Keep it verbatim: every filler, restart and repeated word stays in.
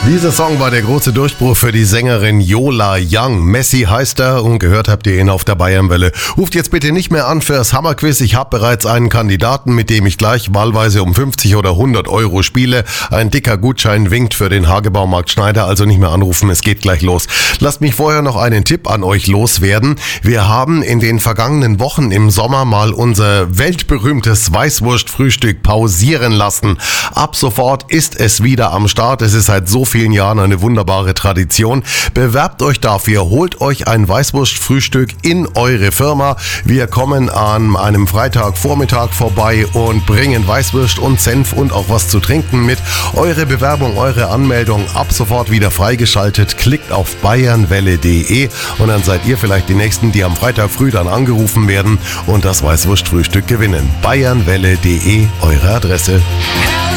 Dieser Song war der große Durchbruch für die Sängerin Yola Young. Messi heißt er und gehört habt ihr ihn auf der Bayernwelle. Ruft jetzt bitte nicht mehr an fürs Hammerquiz. Ich habe bereits einen Kandidaten, mit dem ich gleich wahlweise um fünfzig oder hundert Euro spiele. Ein dicker Gutschein winkt für den Hagebaumarkt Schneider, also nicht mehr anrufen, es geht gleich los. Lasst mich vorher noch einen Tipp an euch loswerden. Wir haben in den vergangenen Wochen im Sommer mal unser weltberühmtes Weißwurstfrühstück pausieren lassen. Ab sofort ist es wieder am Start. Es ist seit so vielen Jahren eine wunderbare Tradition. Bewerbt euch dafür, holt euch ein Weißwurstfrühstück in eure Firma. Wir kommen an einem Freitagvormittag vorbei und bringen Weißwurst und Senf und auch was zu trinken mit. Eure Bewerbung, eure Anmeldung ab sofort wieder freigeschaltet. Klickt auf bayernwelle punkt de und dann seid ihr vielleicht die Nächsten, die am Freitag früh dann angerufen werden und das Weißwurstfrühstück gewinnen. bayernwelle punkt de, eure Adresse.